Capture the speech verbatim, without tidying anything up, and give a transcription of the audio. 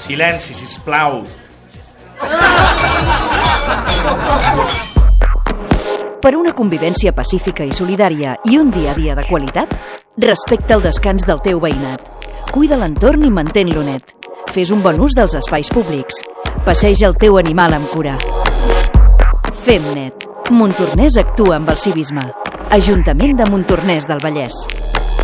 Silenci, sisplau. Per una convivència pacífica i solidària i un dia a dia de qualitat, respecta el descans del teu veïnat. Cuida l'entorn i mantén-lo net. Fes un bon ús dels espais públics. Passeja el teu animal amb cura. Fem net. Montornès actua amb el civisme. Ajuntament de Montornès del Vallès.